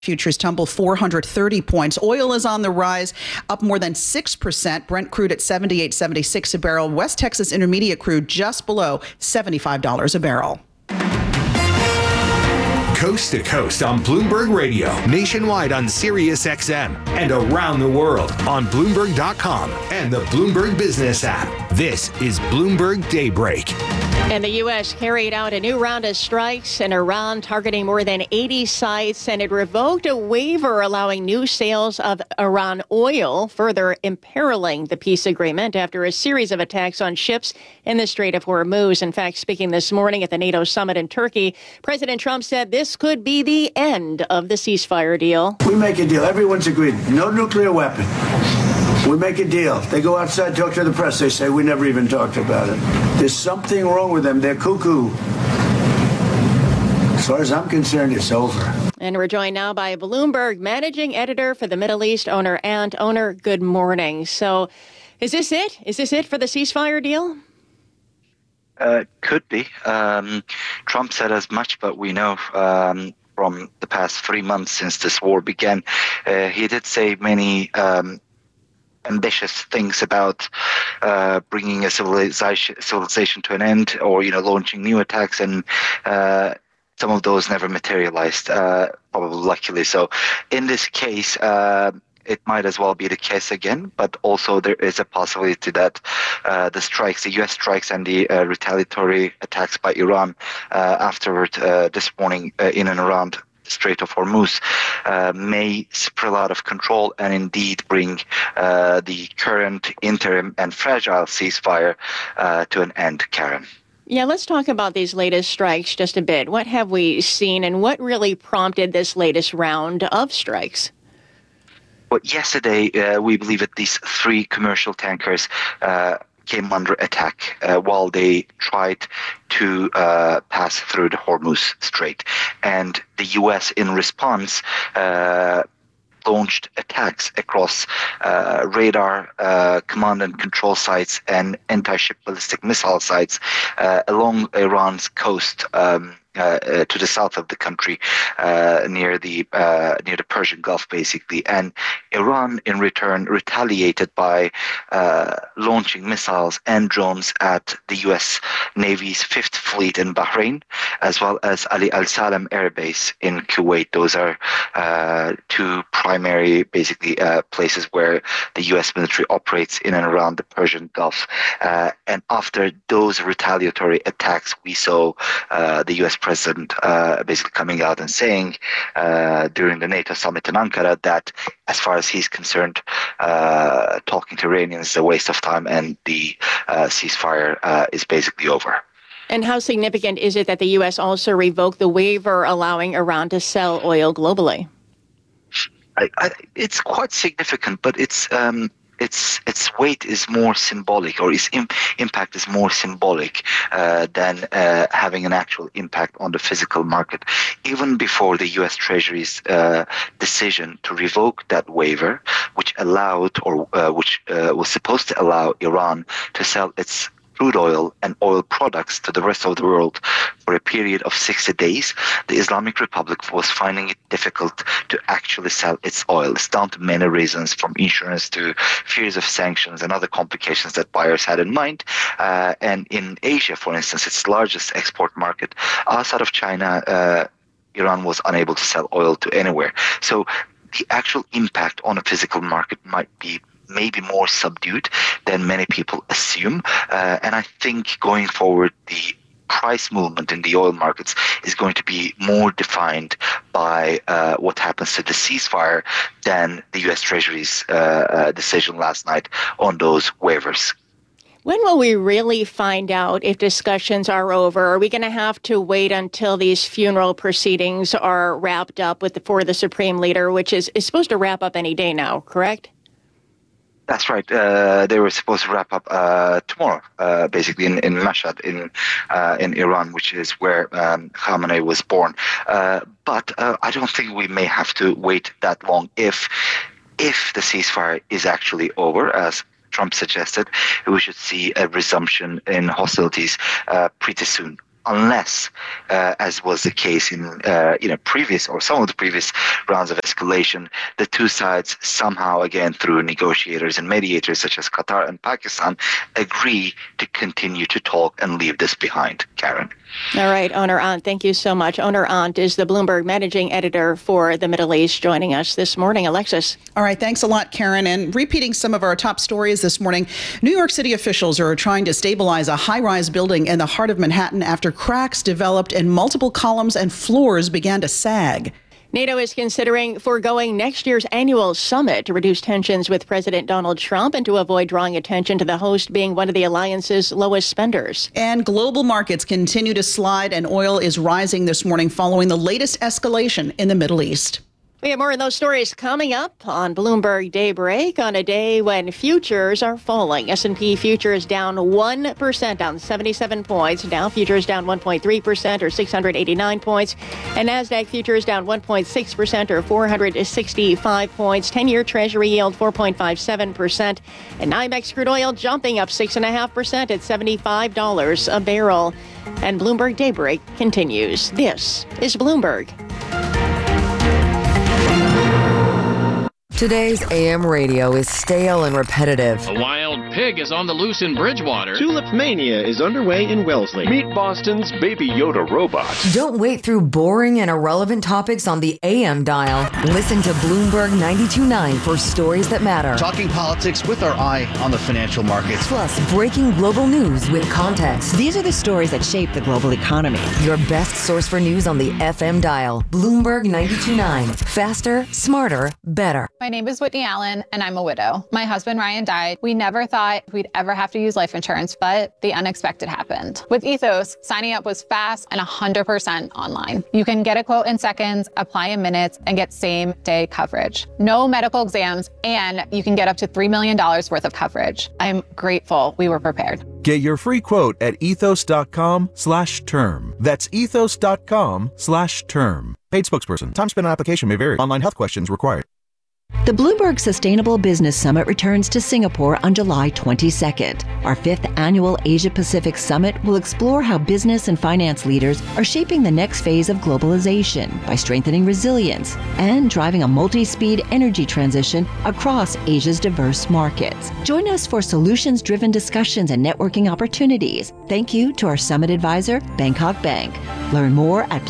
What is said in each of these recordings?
Futures tumble 430 points. Oil is on the rise, up more than 6%. Brent crude at $78.76 a barrel. West Texas Intermediate crude just below $75 a barrel. Coast to coast on Bloomberg Radio, nationwide on Sirius XM, and around the world on Bloomberg.com and the Bloomberg Business app. This is Bloomberg Daybreak. And the U.S. carried out a new round of strikes in Iran, targeting more than 80 sites, and it revoked a waiver allowing new sales of Iran oil, further imperiling the peace agreement after a series of attacks on ships in the Strait of Hormuz. In fact, speaking this morning at the NATO summit in Turkey, President Trump said this could be the end of the ceasefire deal. We make a deal. Everyone's agreed. No nuclear weapon. We make a deal. They go outside, talk to the press. They say, we never even talked about it. There's something wrong with them. They're cuckoo. As far as I'm concerned, it's over. And we're joined now by Bloomberg managing editor for the Middle East, Oner Ant. Oner, good morning. So is this it? Is this it for the ceasefire deal? Could be. Trump said as much, but we know from the past 3 months since this war began, he did say many ambitious things about bringing a civilization to an end, or launching new attacks, and some of those never materialized, probably luckily. So in this case, it might as well be the case again, but also there is a possibility that the U.S. strikes and the retaliatory attacks by Iran afterward this morning in and around Strait of Hormuz may spiral out of control and indeed bring the current interim and fragile ceasefire to an end, Karen. Yeah, let's talk about these latest strikes just a bit. What have we seen, and what really prompted this latest round of strikes? Well, yesterday, we believe at least 3 commercial tankers came under attack while they tried to pass through the Hormuz Strait. And the U.S., in response, launched attacks across radar, command and control sites, and anti-ship ballistic missile sites along Iran's coast to the south of the country, near the Persian Gulf, basically. And Iran, in return, retaliated by launching missiles and drones at the U.S. Navy's 5th Fleet in Bahrain, as well as Ali Al Salem Air Base in Kuwait. Those are 2 primary, basically, places where the U.S. military operates in and around the Persian Gulf. And after those retaliatory attacks, we saw the U.S. president basically coming out and saying during the NATO summit in Ankara that, as far as he's concerned, talking to Iranians is a waste of time, and the ceasefire is basically over. And how significant is it that the U.S. also revoked the waiver allowing Iran to sell oil globally? It's quite significant, but its weight is more symbolic, or its impact is more symbolic than having an actual impact on the physical market. Even before the U.S. Treasury's decision to revoke that waiver, which allowed, or which was supposed to allow Iran to sell its crude oil and oil products to the rest of the world for a period of 60 days, the Islamic Republic was finding it difficult to actually sell its oil. It's down to many reasons, from insurance to fears of sanctions and other complications that buyers had in mind. And in Asia, for instance, its largest export market outside of China, Iran was unable to sell oil to anywhere. So the actual impact on a physical market might be maybe more subdued than many people assume. And I think going forward, the price movement in the oil markets is going to be more defined by what happens to the ceasefire than the U.S. Treasury's decision last night on those waivers. When will we really find out if discussions are over? Are we going to have to wait until these funeral proceedings are wrapped up for the Supreme Leader, which is supposed to wrap up any day now, correct? That's right. They were supposed to wrap up tomorrow, basically in Mashhad in Iran, which is where Khamenei was born. But I don't think we may have to wait that long if the ceasefire is actually over, as Trump suggested. We should see a resumption in hostilities pretty soon. unless, as was the case in previous or some of the previous rounds of escalation, the two sides somehow, again through negotiators and mediators such as Qatar and Pakistan, agree to continue to talk and leave this behind. Karen. All right, Oner Ant, thank you so much. Oner Ant is the Bloomberg managing editor for the Middle East, joining us this morning. Alexis. All right, thanks a lot, Karen. And repeating some of our top stories this morning, New York City officials are trying to stabilize a high-rise building in the heart of Manhattan after cracks developed and multiple columns and floors began to sag. NATO is considering foregoing next year's annual summit to reduce tensions with President Donald Trump and to avoid drawing attention to the host being one of the alliance's lowest spenders. And global markets continue to slide, and oil is rising this morning following the latest escalation in the Middle East. We have more of those stories coming up on Bloomberg Daybreak on a day when futures are falling. S&P futures down 1%, down 77 points. Dow futures down 1.3% or 689 points. And NASDAQ futures down 1.6% or 465 points. 10-year Treasury yield 4.57%. And NYMEX crude oil jumping up 6.5% at $75 a barrel. And Bloomberg Daybreak continues. This is Bloomberg. Today's AM radio is stale and repetitive. A wild pig is on the loose in Bridgewater. Tulip Mania is underway in Wellesley. Meet Boston's Baby Yoda robot. Don't wait through boring and irrelevant topics on the AM dial. Listen to Bloomberg 92.9 for stories that matter. Talking politics with our eye on the financial markets. Plus, breaking global news with context. These are the stories that shape the global economy. Your best source for news on the FM dial. Bloomberg 92.9. Faster, smarter, better. My name is Whitney Allen, and I'm a widow. My husband, Ryan, died. We never thought we'd ever have to use life insurance, but the unexpected happened. With Ethos, signing up was fast and 100% online. You can get a quote in seconds, apply in minutes, and get same-day coverage. No medical exams, and you can get up to $3 million worth of coverage. I'm grateful we were prepared. Get your free quote at ethos.com/term. That's ethos.com/term. Paid spokesperson. Time spent on application may vary. Online health questions required. The Bloomberg Sustainable Business Summit returns to Singapore on July 22nd. Our 5th annual Asia-Pacific Summit will explore how business and finance leaders are shaping the next phase of globalization by strengthening resilience and driving a multi-speed energy transition across Asia's diverse markets. Join us for solutions-driven discussions and networking opportunities. Thank you to our summit advisor, Bangkok Bank. Learn more at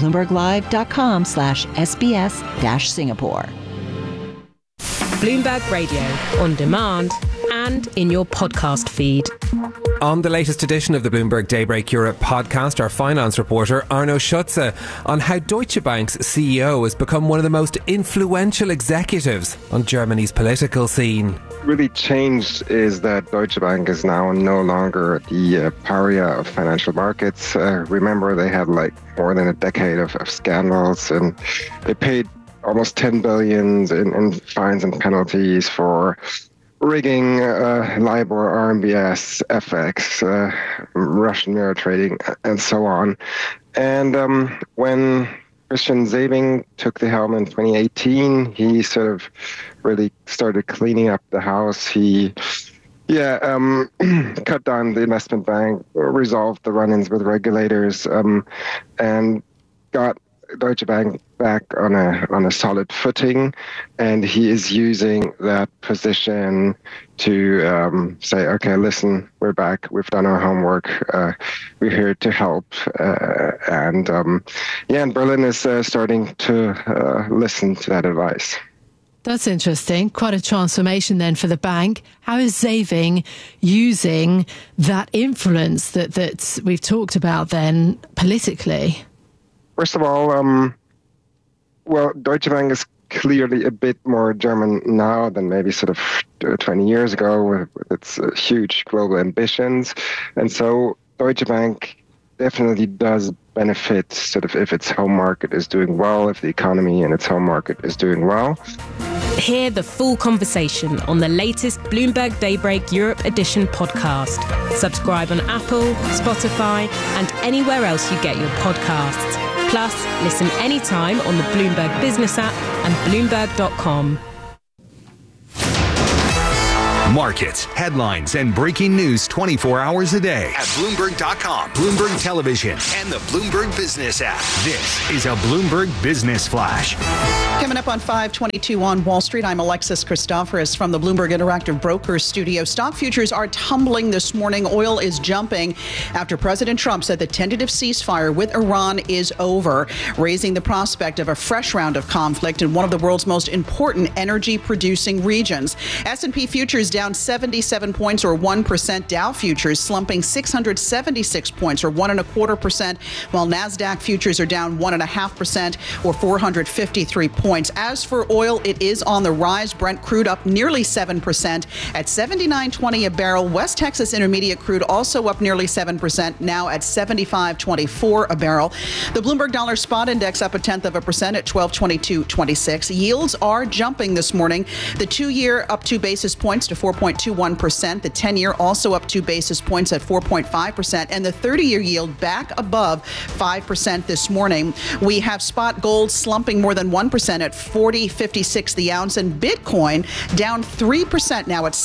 bloomberglive.com/SBS-Singapore. Bloomberg Radio, on demand and in your podcast feed. On the latest edition of the Bloomberg Daybreak Europe podcast, our finance reporter Arno Schutze on how Deutsche Bank's CEO has become one of the most influential executives on Germany's political scene. Really changed is that Deutsche Bank is now no longer the pariah of financial markets. Remember, they had more than a decade of scandals, and they paid almost 10 billion in fines and penalties for rigging, LIBOR, RMBS, FX, Russian mirror trading, and so on. And when Christian Sewing took the helm in 2018, he sort of really started cleaning up the house. He cut down the investment bank, resolved the run-ins with regulators, and got Deutsche Bank back on a solid footing, and he is using that position to say, okay, listen, we're back, we've done our homework, we're here to help, and Berlin is starting to listen to that advice. That's interesting. Quite a transformation then for the bank. How is Sewing using that influence that we've talked about then politically? First of all, Deutsche Bank is clearly a bit more German now than maybe sort of 20 years ago with its huge global ambitions. And so Deutsche Bank definitely does benefit sort of if its home market is doing well, if the economy in its home market is doing well. Hear the full conversation on the latest Bloomberg Daybreak Europe Edition podcast. Subscribe on Apple, Spotify, and anywhere else you get your podcasts. Plus, listen anytime on the Bloomberg Business app and Bloomberg.com. Markets, headlines, and breaking news 24 hours a day at Bloomberg.com, Bloomberg Television, and the Bloomberg Business app. This is a Bloomberg Business Flash. Coming up on 522 on Wall Street, I'm Alexis Christoforous from the Bloomberg Interactive Brokers studio. Stock futures are tumbling this morning. Oil is jumping after President Trump said the tentative ceasefire with Iran is over, raising the prospect of a fresh round of conflict in one of the world's most important energy-producing regions. S&P futures down 77 points or 1%. Dow futures slumping 676 points or 1.25%, while NASDAQ futures are down 1.5% or 453 points. As for oil, it is on the rise. Brent crude up nearly 7% at $79.20 a barrel. West Texas Intermediate crude also up nearly 7%, now at $75.24 a barrel. The Bloomberg Dollar Spot Index up 0.1% at 1222.26. Yields are jumping this morning. The 2-year up 2 basis points to 4.21%. The 10-year also up 2 basis points at 4.5%. And the 30-year yield back above 5% this morning. We have spot gold slumping more than 1% at $40.56 the ounce, and Bitcoin down 3% now at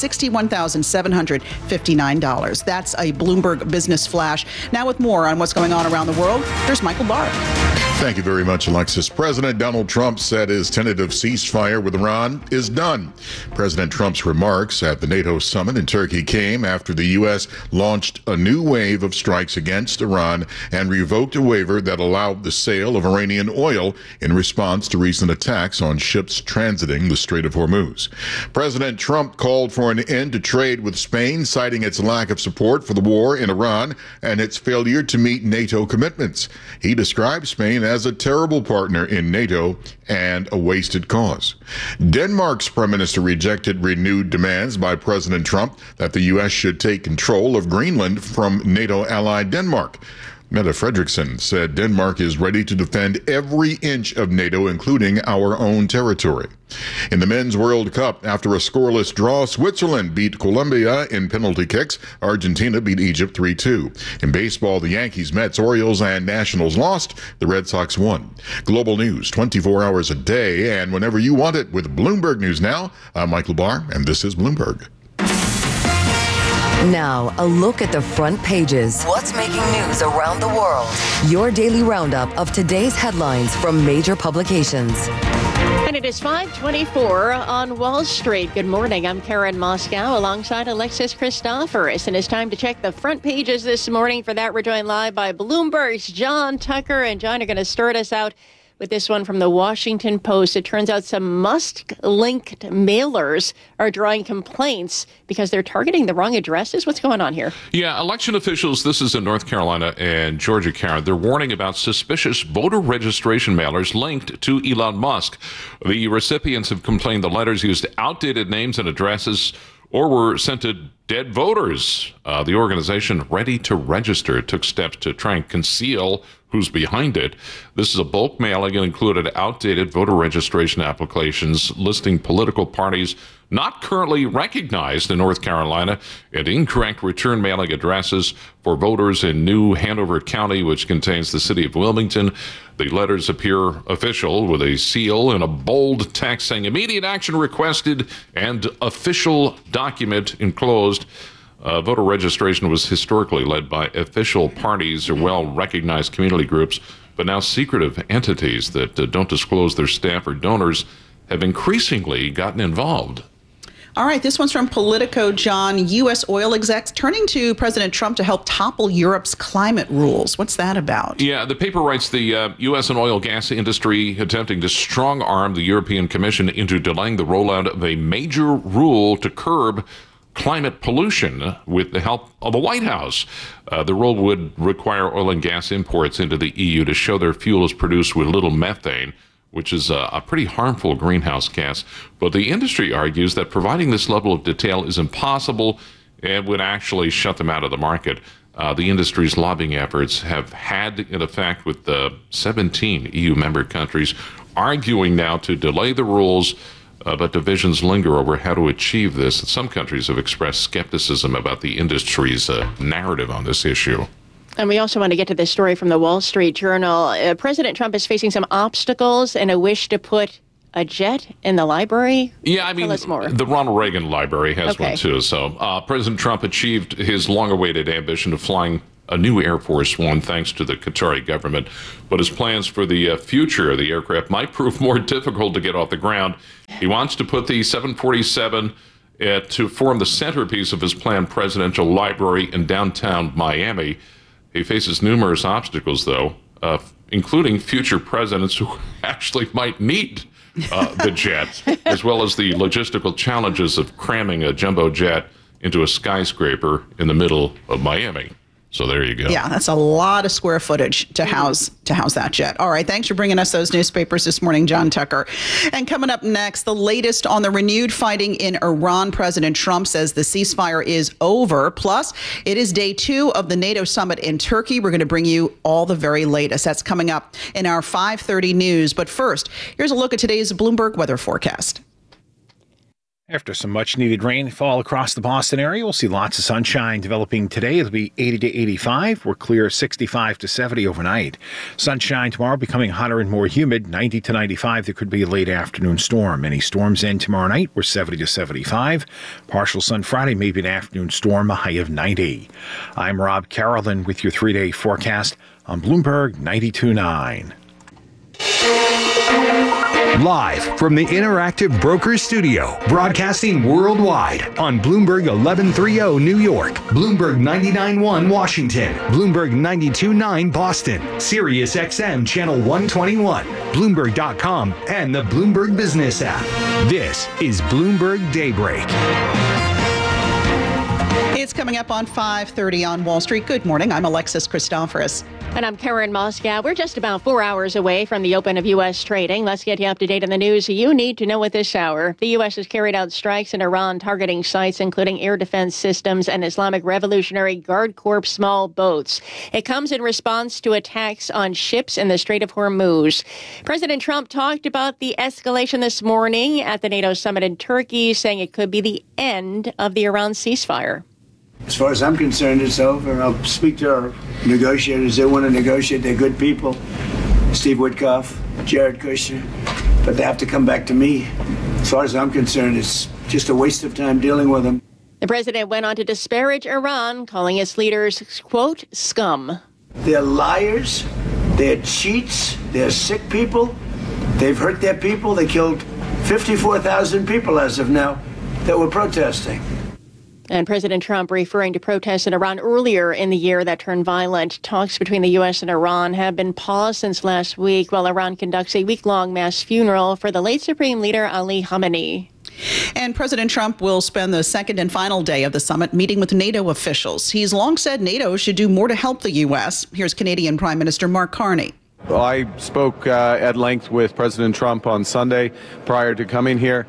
$61,759. That's a Bloomberg Business Flash. Now with more on what's going on around the world, here's Michael Barr. Thank you very much, Alexis. President Donald Trump said his tentative ceasefire with Iran is done. President Trump's remarks at the NATO summit in Turkey came after the U.S. launched a new wave of strikes against Iran and revoked a waiver that allowed the sale of Iranian oil in response to recent attacks on ships transiting the Strait of Hormuz. President Trump called for an end to trade with Spain, citing its lack of support for the war in Iran and its failure to meet NATO commitments. He described Spain as a terrible partner in NATO and a wasted cause. Denmark's prime minister rejected renewed demands by President Trump that the U.S. should take control of Greenland from NATO ally Denmark. Mette Frederiksen said Denmark is ready to defend every inch of NATO, including our own territory. In the Men's World Cup, after a scoreless draw, Switzerland beat Colombia in penalty kicks. Argentina beat Egypt 3-2. In baseball, the Yankees, Mets, Orioles, and Nationals lost. The Red Sox won. Global news 24 hours a day and whenever you want it with Bloomberg News Now. I'm Michael Barr, and this is Bloomberg. Now, a look at the front pages. What's making news around the world? Your daily roundup of today's headlines from major publications. And it is 5:24 on Wall Street. Good morning. I'm Karen Moscow alongside Alexis Christoforous. And it's time to check the front pages this morning. For that, we're joined live by Bloomberg's John Tucker. And John, you're going to start us out with this one from the Washington Post. It turns out some Musk-linked mailers are drawing complaints because they're targeting the wrong addresses. What's going on here? Yeah, election officials, this is in North Carolina and Georgia, Karen, they're warning about suspicious voter registration mailers linked to Elon Musk. The recipients have complained the letters used outdated names and addresses or were sent to dead voters. The organization, Ready to Register, took steps to try and conceal who's behind it. This is a bulk mailing and included outdated voter registration applications listing political parties not currently recognized in North Carolina and incorrect return mailing addresses for voters in New Hanover County, which contains the city of Wilmington. The letters appear official with a seal and a bold text saying immediate action requested and official document enclosed. Voter registration was historically led by official parties or well-recognized community groups, but now secretive entities that don't disclose their staff or donors have increasingly gotten involved. All right, this one's from Politico, John. U.S. oil execs turning to President Trump to help topple Europe's climate rules. What's that about? Yeah, the paper writes the U.S. and oil gas industry attempting to strong-arm the European Commission into delaying the rollout of a major rule to curb climate pollution with the help of the White House. The rule would require oil and gas imports into the EU to show their fuel is produced with little methane, which is a pretty harmful greenhouse gas. But the industry argues that providing this level of detail is impossible and would actually shut them out of the market. The industry's lobbying efforts have had an effect with 17 EU member countries arguing now to delay the rules, but divisions linger over how to achieve this. Some countries have expressed skepticism about the industry's narrative on this issue. And we also want to get to this story from the Wall Street Journal. President Trump is facing some obstacles and a wish to put a jet in the library? Yeah, I mean, Tell us more. The Ronald Reagan Library has Okay. one too. So President Trump achieved his long-awaited ambition of flying a new Air Force One thanks to the Qatari government. But his plans for the future of the aircraft might prove more difficult to get off the ground. He wants to put the 747 to form the centerpiece of his planned presidential library in downtown Miami. He faces numerous obstacles, though, including future presidents who actually might need the jet, as well as the logistical challenges of cramming a jumbo jet into a skyscraper in the middle of Miami. So there you go. Yeah, that's a lot of square footage to house that jet. All right, thanks for bringing us those newspapers this morning, John Tucker. And coming up next, the latest on the renewed fighting in Iran. President Trump says the ceasefire is over. Plus, it is day 2 of the NATO summit in Turkey. We're going to bring you all the very latest. That's coming up in our 5:30 news. But first, here's a look at today's Bloomberg weather forecast. After some much-needed rainfall across the Boston area, we'll see lots of sunshine developing today. It'll be 80 to 85. We're clear 65 to 70 overnight. Sunshine tomorrow becoming hotter and more humid, 90 to 95. There could be a late afternoon storm. Any storms in tomorrow night, we're 70 to 75. Partial sun Friday, maybe an afternoon storm, a high of 90. I'm Rob Carolyn with your 3-day forecast on Bloomberg 92.9. Live from the Interactive Brokers Studio, broadcasting worldwide on Bloomberg 1130 New York, Bloomberg 99.1 Washington, Bloomberg 92.9 Boston, Sirius XM Channel 121, Bloomberg.com, and the Bloomberg Business app. This is Bloomberg Daybreak. It's coming up on 5:30 on Wall Street. Good morning. I'm Alexis Christoforous. And I'm Karen Moscow. We're just about 4 hours away from the open of U.S. trading. Let's get you up to date on the news you need to know at this hour. The U.S. has carried out strikes in Iran targeting sites including air defense systems and Islamic Revolutionary Guard Corps small boats. It comes in response to attacks on ships in the Strait of Hormuz. President Trump talked about the escalation this morning at the NATO summit in Turkey, saying it could be the end of the Iran ceasefire. As far as I'm concerned, it's over. I'll speak to our negotiators. They want to negotiate. They're good people. Steve Witkoff, Jared Kushner. But they have to come back to me. As far as I'm concerned, it's just a waste of time dealing with them. The president went on to disparage Iran, calling its leaders, quote, scum. They're liars. They're cheats. They're sick people. They've hurt their people. They killed 54,000 people as of now that were protesting. And President Trump referring to protests in Iran earlier in the year that turned violent. Talks between the U.S. and Iran have been paused since last week while Iran conducts a week-long mass funeral for the late Supreme Leader Ali Khamenei. And President Trump will spend the second and final day of the summit meeting with NATO officials. He's long said NATO should do more to help the U.S. Here's Canadian Prime Minister Mark Carney. I spoke at length with President Trump on Sunday prior to coming here.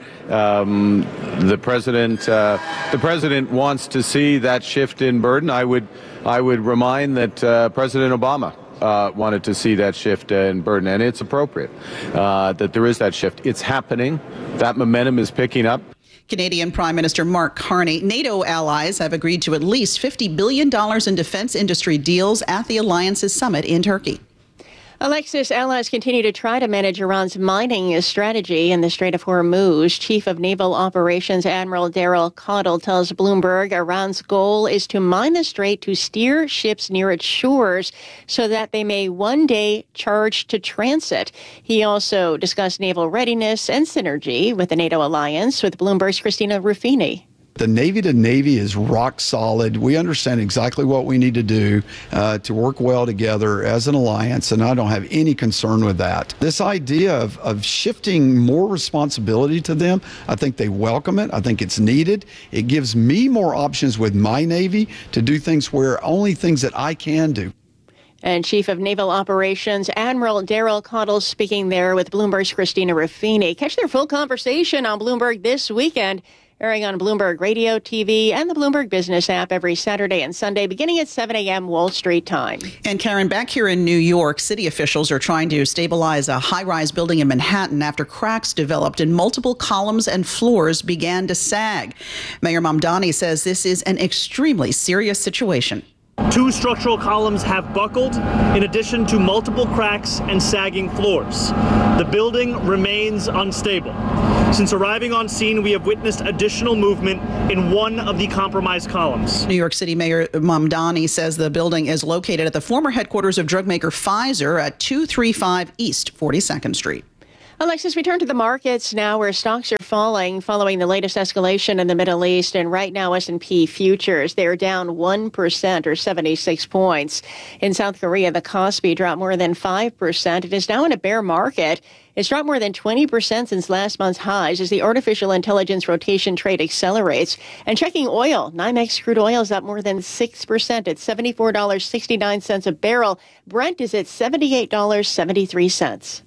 The president wants to see that shift in burden. I would remind that President Obama wanted to see that shift in burden, and it's appropriate that there is that shift. It's happening. That momentum is picking up. Canadian Prime Minister Mark Carney. NATO allies have agreed to at least $50 billion in defense industry deals at the alliance's summit in Turkey. Alexis, allies continue to try to manage Iran's mining strategy in the Strait of Hormuz. Chief of Naval Operations Admiral Daryl Caudill tells Bloomberg Iran's goal is to mine the strait to steer ships near its shores so that they may one day charge to transit. He also discussed naval readiness and synergy with the NATO alliance with Bloomberg's Christina Ruffini. The Navy to Navy is rock solid. We understand exactly what we need to do to work well together as an alliance, and I don't have any concern with that. This idea of shifting more responsibility to them, I think they welcome it. I think it's needed. It gives me more options with my Navy to do things where only things that I can do. And Chief of Naval Operations Admiral Daryl Caudill speaking there with Bloomberg's Christina Ruffini. Catch their full conversation on Bloomberg this weekend, airing on Bloomberg Radio, TV, and the Bloomberg Business app every Saturday and Sunday, beginning at 7 a.m. Wall Street time. And Karen, back here in New York, city officials are trying to stabilize a high-rise building in Manhattan after cracks developed and multiple columns and floors began to sag. Mayor Mamdani says this is an extremely serious situation. 2 structural columns have buckled, in addition to multiple cracks and sagging floors. The building remains unstable. Since arriving on scene, we have witnessed additional movement in one of the compromised columns. New York City Mayor Mamdani says the building is located at the former headquarters of drug maker Pfizer at 235 East 42nd Street. Alexis, we turn to the markets now where stocks are falling following the latest escalation in the Middle East. And right now, S&P futures, they're down 1% or 76 points. In South Korea, the Kospi dropped more than 5%. It is now in a bear market. It's dropped more than 20% since last month's highs as the artificial intelligence rotation trade accelerates. And checking oil, NYMEX crude oil is up more than 6% at $74.69 a barrel. Brent is at $78.73.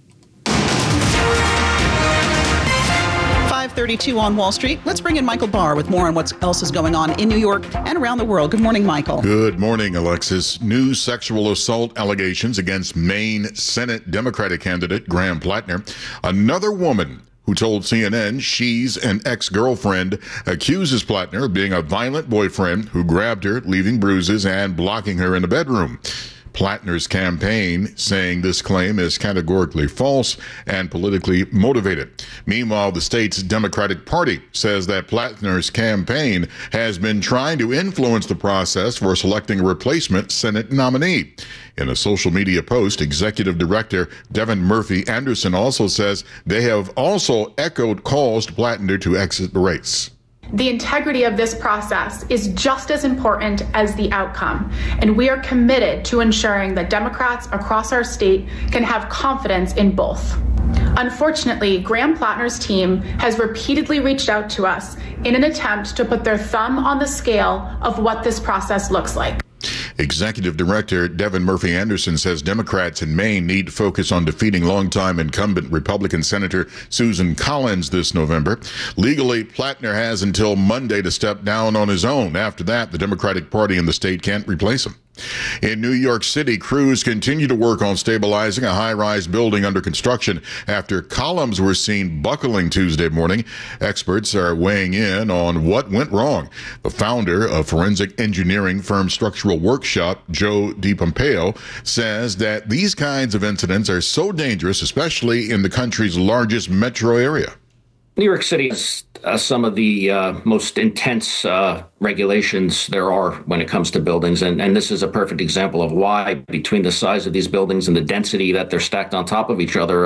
5:32 on Wall Street. Let's bring in Michael Barr with more on what else is going on in New York and around the world. Good morning, Michael. Good morning, Alexis. New sexual assault allegations against Maine Senate Democratic candidate Graham Plattner. Another woman who told CNN she's an ex-girlfriend accuses Plattner of being a violent boyfriend who grabbed her, leaving bruises and blocking her in the bedroom. Plattner's campaign saying this claim is categorically false and politically motivated. Meanwhile, the state's Democratic Party says that Plattner's campaign has been trying to influence the process for selecting a replacement Senate nominee. In a social media post, Executive Director Devin Murphy Anderson also says they have also echoed calls to Plattner to exit the race. The integrity of this process is just as important as the outcome, and we are committed to ensuring that Democrats across our state can have confidence in both. Unfortunately, Graham Plattner's team has repeatedly reached out to us in an attempt to put their thumb on the scale of what this process looks like. Executive Director Devin Murphy Anderson says Democrats in Maine need to focus on defeating longtime incumbent Republican Senator Susan Collins this November. Legally, Plattner has until Monday to step down on his own. After that, the Democratic Party in the state can't replace him. In New York City, crews continue to work on stabilizing a high-rise building under construction after columns were seen buckling Tuesday morning. Experts are weighing in on what went wrong. The founder of forensic engineering firm Structural Workshop, Joe DiPompeo, says that these kinds of incidents are so dangerous, especially in the country's largest metro area. New York City has some of the most intense regulations there are when it comes to buildings. And this is a perfect example of why, between the size of these buildings and the density that they're stacked on top of each other,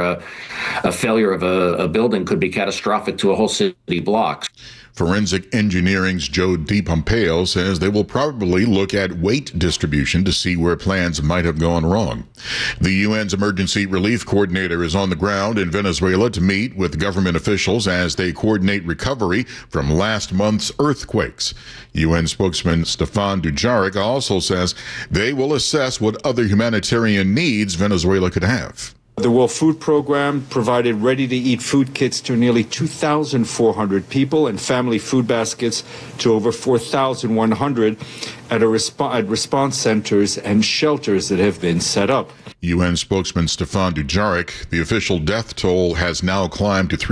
a failure of a building could be catastrophic to a whole city block. Forensic Engineering's Joe DiPompeo says they will probably look at weight distribution to see where plans might have gone wrong. The UN's Emergency Relief Coordinator is on the ground in Venezuela to meet with government officials as they coordinate recovery from last month's earthquakes. UN spokesman Stefan Dujarric also says they will assess what other humanitarian needs Venezuela could have. The World Food Program provided ready-to-eat food kits to nearly 2,400 people and family food baskets to over 4,100 at response centers and shelters that have been set up. UN spokesman Stefan Dujarric, the official death toll has now climbed to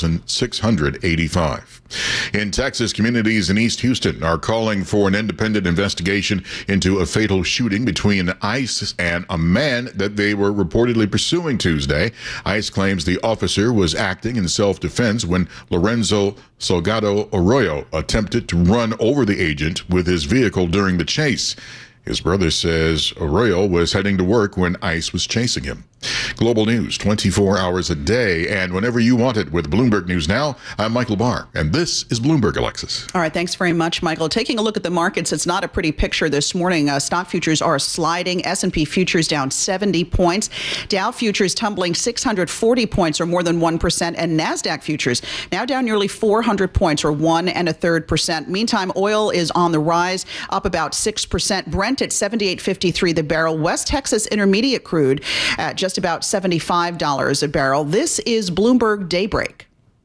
3,685. In Texas, communities in East Houston are calling for an independent investigation into a fatal shooting between ICE and a man that they were reportedly pursuing Tuesday. ICE claims the officer was acting in self-defense when Lorenzo Salgado Arroyo attempted to run over the agent with his vehicle during the chase. His brother says Arroyo was heading to work when ICE was chasing him. Global news 24 hours a day and whenever you want it with Bloomberg News Now. I'm Michael Barr, and this is Bloomberg, Alexis. All right, thanks very much, Michael. Taking a look at the markets, it's not a pretty picture this morning. Stock futures are sliding. S&P futures down 70 points. Dow futures tumbling 640 points or more than 1%. And NASDAQ futures now down nearly 400 points or 1 1/3%. Meantime, oil is on the rise, up about 6%. Brent at $78.53 the barrel. West Texas Intermediate crude at just about $75 a barrel. This is Bloomberg Daybreak.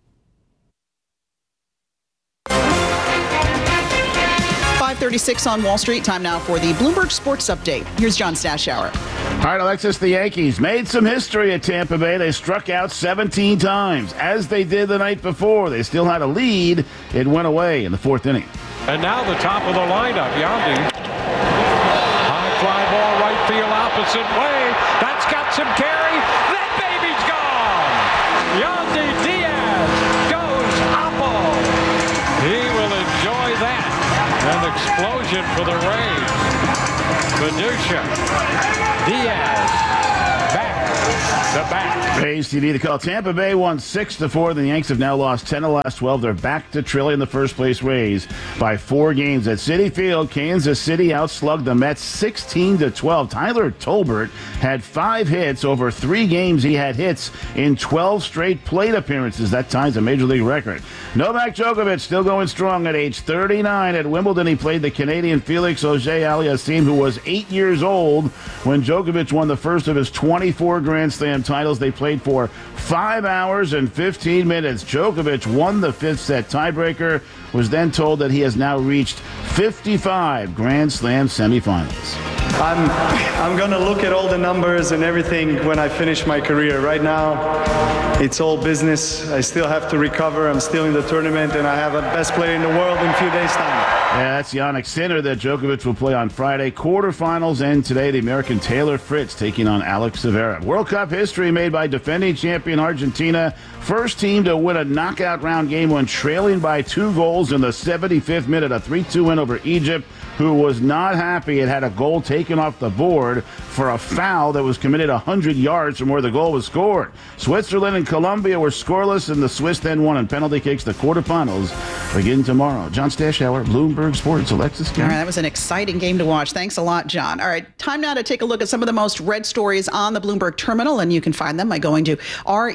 .36 on Wall Street. Time now for the Bloomberg Sports Update. Here's John Stashower. All right, Alexis, the Yankees made some history at Tampa Bay. They struck out 17 times, as they did the night before. They still had a lead. It went away in the fourth inning. And now the top of the lineup, Yandy. fly ball right field opposite way. That's got some carry. That baby's gone. Yandy Diaz goes Apple. He will enjoy that. An explosion for the Rays. Beducia. Diaz. Back. Rays TV to call. Tampa Bay won 6-4. The Yanks have now lost 10 of the last 12. They're back to trailing the first place Rays by 4 games. At Citi Field, Kansas City outslugged the Mets 16-12. Tyler Tolbert had 5 hits. Over 3 games, he had hits in 12 straight plate appearances. That ties a Major League record. Novak Djokovic still going strong at age 39. At Wimbledon, he played the Canadian Felix Auger-Aliassime, who was 8 years old when Djokovic won the first of his 24 Grand Slam titles. They played for 5 hours and 15 minutes. Djokovic won the 5th set tiebreaker, was then told that he has now reached 55 Grand Slam semifinals. I'm going to look at all the numbers and everything when I finish my career. Right now, it's all business. I still have to recover. I'm still in the tournament, and I have a best player in the world in a few days' time. Yeah, that's Jannik Sinner that Djokovic will play on Friday. Quarterfinals end today. The American Taylor Fritz taking on Alex Zverev. World Cup history made by defending champion Argentina. First team to win a knockout round game when trailing by 2 goals in the 75th minute. A 3-2 win over Egypt, who was not happy. It had a goal taken off the board for a foul that was committed 100 yards from where the goal was scored. Switzerland and Colombia were scoreless, and the Swiss then won in penalty kicks. The quarterfinals begin tomorrow. John Stashauer, Bloomberg Sports. Alexis Karen. All right, that was an exciting game to watch. Thanks a lot, John. All right, time now to take a look at some of the most read stories on the Bloomberg terminal, and you can find them by going to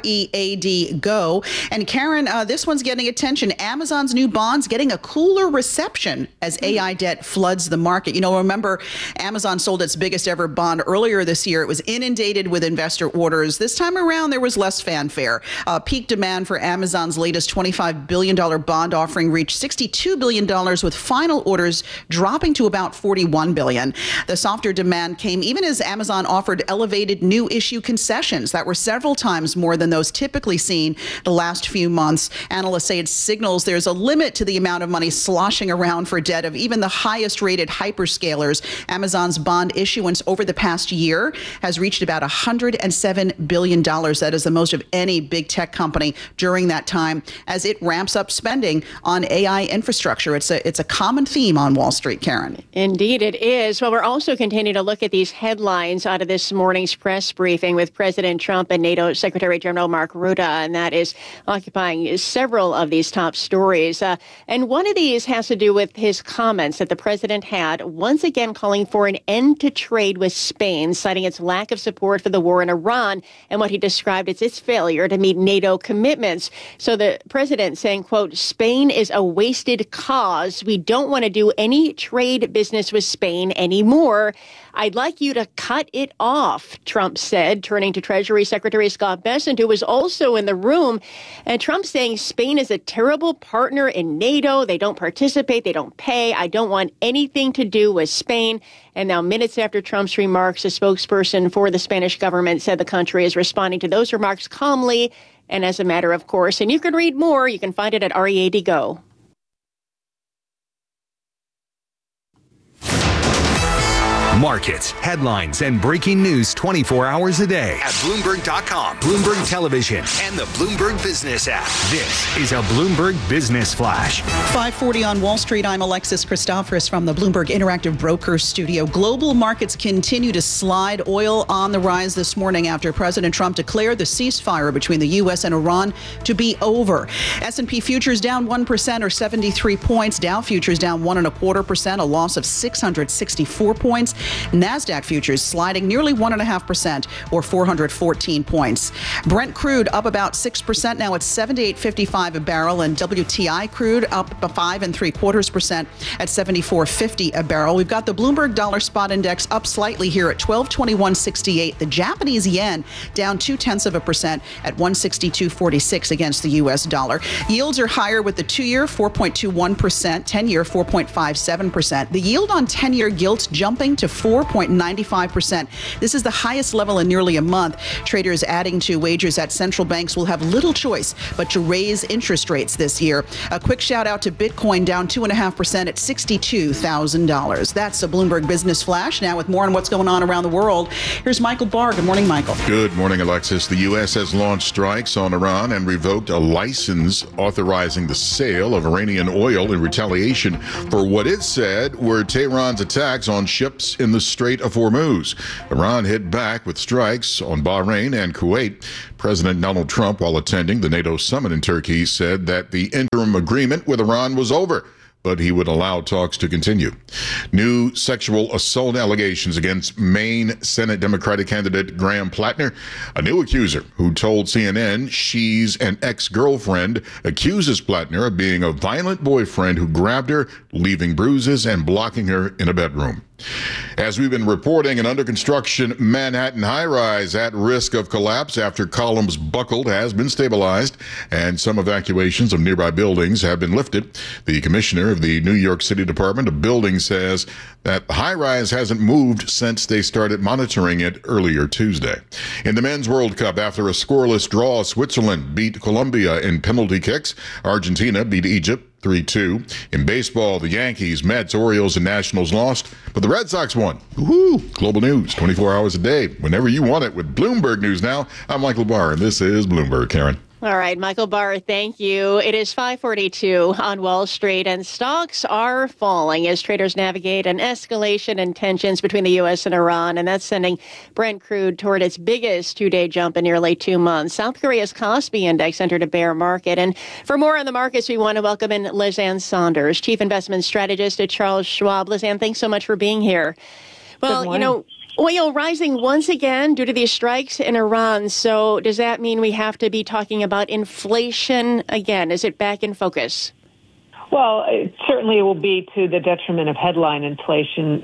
READ Go. And Karen, this one's getting attention. Amazon's new bonds getting a cooler reception as AI debt floods the market. You know, remember, Amazon sold its biggest ever bond earlier this year. It was inundated with investor orders. This time around, there was less fanfare. Peak demand for Amazon's latest $25 billion bond offering reached $62 billion, with final orders dropping to about $41 billion. The softer demand came even as Amazon offered elevated new issue concessions that were several times more than those typically seen the last few months. Analysts say it signals there's a limit to the amount of money sloshing around for debt of even the highest rated hyperscalers. Amazon's bond issuance over the past year has reached about $107 billion. That is the most of any big tech company during that time as it ramps up spending on AI infrastructure. It's a common theme on Wall Street, Karen. Indeed, it is. Well, we're also continuing to look at these headlines out of this morning's press briefing with President Trump and NATO Secretary General Mark Rutte, and that is occupying several of these top stories. And one of these has to do with his comments that the president had, once again calling for an end to trade with Spain, citing its lack of support for the war in Iran and what he described as its failure to meet NATO commitments. So the president saying, quote, Spain is a wasted cause. We don't want to do any trade business with Spain anymore. I'd like you to cut it off, Trump said, turning to Treasury Secretary Scott Bessent, who was also in the room. And Trump saying Spain is a terrible partner in NATO. They don't participate. They don't pay. I don't want anything to do with Spain. And now, minutes after Trump's remarks, a spokesperson for the Spanish government said the country is responding to those remarks calmly and as a matter of course. And you can read more. You can find it at READ Go. Markets, headlines, and breaking news 24 hours a day at Bloomberg.com, Bloomberg Television, and the Bloomberg Business app. This is a Bloomberg Business Flash. 5:40 on Wall Street. I'm Alexis Christoforous from the Bloomberg Interactive Brokers studio. Global markets continue to slide. Oil on the rise this morning after President Trump declared the ceasefire between the U.S. and Iran to be over. S&P futures down 1% or 73 points. Dow futures down 1.25%, a loss of 664 points. NASDAQ futures sliding nearly 1.5% or 414 points. Brent crude up about 6% now at $78.55 a barrel, and WTI crude up 5.75% at $74.50 a barrel. We've got the Bloomberg Dollar Spot Index up slightly here at 1221.68. The Japanese yen down 0.2% at 162.46 against the U.S. dollar. Yields are higher with the 2-year 4.21%, 10-year 4.57%. The yield on 10-year gilts jumping to 4.95%. This is the highest level in nearly a month. Traders adding to wagers that central banks will have little choice but to raise interest rates this year. A quick shout out to Bitcoin, down 2.5% at $62,000. That's a Bloomberg Business Flash. Now with more on what's going on around the world, here's Michael Barr. Good morning, Michael. Good morning, Alexis. The U.S. has launched strikes on Iran and revoked a license authorizing the sale of Iranian oil in retaliation for what it said were Tehran's attacks on ships in the Strait of Hormuz. Iran hit back with strikes on Bahrain and Kuwait. President Donald Trump, while attending the NATO summit in Turkey, said that the interim agreement with Iran was over, but he would allow talks to continue. New sexual assault allegations against Maine Senate Democratic candidate Graham Plattner. A new accuser who told CNN she's an ex-girlfriend accuses Plattner of being a violent boyfriend who grabbed her, leaving bruises and blocking her in a bedroom. As we've been reporting, an under-construction Manhattan high-rise at risk of collapse after columns buckled has been stabilized, and some evacuations of nearby buildings have been lifted. The commissioner of the New York City Department of Buildings says that the high-rise hasn't moved since they started monitoring it earlier Tuesday. In the Men's World Cup, after a scoreless draw, Switzerland beat Colombia in penalty kicks. Argentina beat Egypt 3-2. In baseball, the Yankees, Mets, Orioles, and Nationals lost, but the Red Sox won. Woohoo! Global news, 24 hours a day, whenever you want it, with Bloomberg News Now. I'm Michael Barr, and this is Bloomberg. Karen. All right, Michael Barr, thank you. It is 5:42 on Wall Street, and stocks are falling as traders navigate an escalation in tensions between the U.S. and Iran, and that's sending Brent crude toward its biggest two-day jump in nearly 2 months. South Korea's Kospi index entered a bear market, and for more on the markets, we want to welcome in Lizanne Saunders, Chief Investment Strategist at Charles Schwab. Lizanne, thanks so much for being here. Well, you know, oil rising once again due to these strikes in Iran. So does that mean we have to be talking about inflation again? Is it back in focus? Well, it certainly will be to the detriment of headline inflation.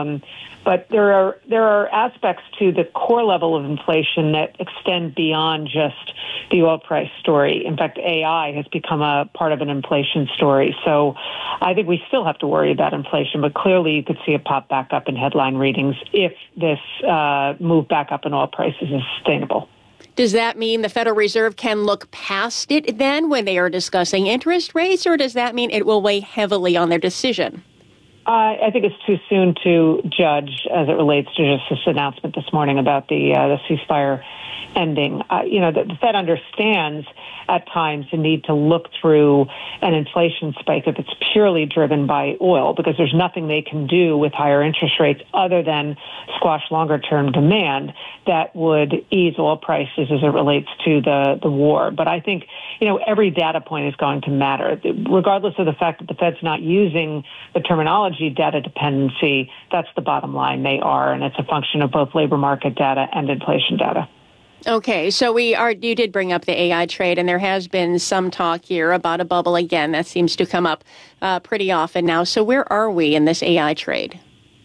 But there are aspects to the core level of inflation that extend beyond just the oil price story. In fact, AI has become a part of an inflation story. So I think we still have to worry about inflation, but clearly you could see a pop back up in headline readings if this move back up in oil prices is sustainable. Does that mean the Federal Reserve can look past it then when they are discussing interest rates, or does that mean it will weigh heavily on their decision? I think it's too soon to judge as it relates to just this announcement this morning about the ceasefire ending. The Fed understands at times the need to look through an inflation spike if it's purely driven by oil, because there's nothing they can do with higher interest rates other than squash longer-term demand that would ease oil prices as it relates to the war. But I think, every data point is going to matter. Regardless of the fact that the Fed's not using the terminology data dependency, that's the bottom line. They are, and it's a function of both labor market data and inflation data. Okay, so you did bring up the AI trade, and there has been some talk here about a bubble again. That seems to come up pretty often now. So where are we in this AI trade?